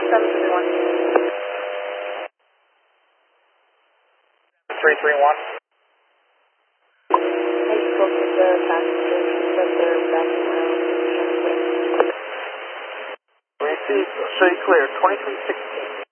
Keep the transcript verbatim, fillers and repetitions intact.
seven three one. three three one. I spoke with the passenger. She said they're backing around. Received, show you clear, twenty-three sixteen.